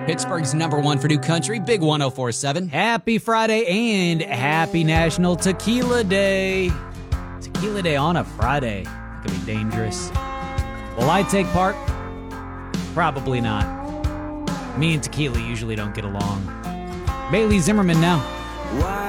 Pittsburgh's #1 for new country, Big 104.7. Happy Friday and happy National Tequila Day. Tequila Day on a Friday. It could be dangerous. Will I take part? Probably not. Me and tequila usually don't get along. Bailey Zimmerman now.